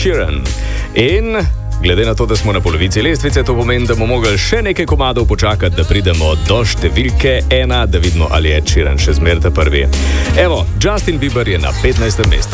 Sheeran. In glede na to, da smo na polovici lestvice, to pomeni, da bomo mogli še nekaj komadov počakati, da pridemo do številke 1, da vidimo, ali je Sheeran še zmeraj prvi. Evo, Justin Bieber je na 15. mestu.